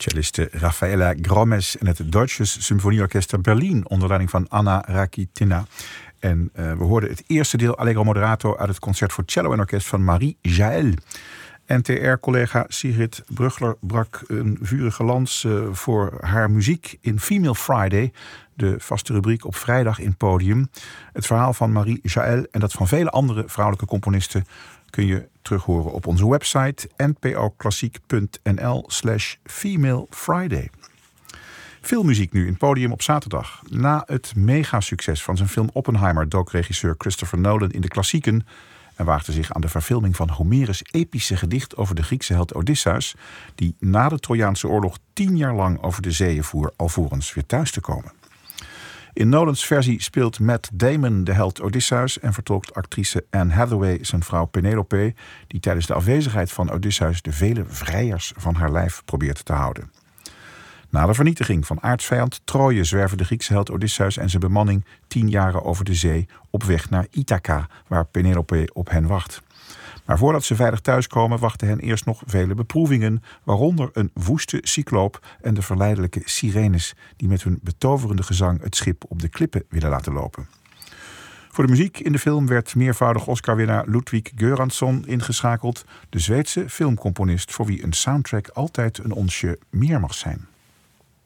Celliste Raffaella Gromes en het Deutsches Symfonieorchester Berlin onder leiding van Anna Rakitina. En we hoorden het eerste deel Allegro Moderato uit het concert voor cello en orkest van Marie Jaël. NTR-collega Sigrid Brugler brak een vurige lans voor haar muziek in Female Friday, de vaste rubriek op vrijdag in Podium. Het verhaal van Marie Jaël en dat van vele andere vrouwelijke componisten kun je terughoren op onze website npoklassiek.nl/Female Friday. Veel muziek nu in Podium op zaterdag. Na het megasucces van zijn film Oppenheimer dook regisseur Christopher Nolan in de klassieken en waagde zich aan de verfilming van Homerus' epische gedicht over de Griekse held Odysseus, die na de Trojaanse oorlog 10 jaar lang over de zeeën voer, alvorens weer thuis te komen. In Nolans versie speelt Matt Damon de held Odysseus en vertolkt actrice Anne Hathaway zijn vrouw Penelope, die tijdens de afwezigheid van Odysseus de vele vrijers van haar lijf probeert te houden. Na de vernietiging van aartsvijand Troje zwerven de Griekse held Odysseus en zijn bemanning 10 jaren over de zee op weg naar Ithaca, waar Penelope op hen wacht. Maar voordat ze veilig thuiskomen wachten hen eerst nog vele beproevingen, waaronder een woeste cycloop en de verleidelijke sirenes die met hun betoverende gezang het schip op de klippen willen laten lopen. Voor de muziek in de film werd meervoudig Oscar-winnaar Ludwig Göransson ingeschakeld, de Zweedse filmcomponist voor wie een soundtrack altijd een onsje meer mag zijn.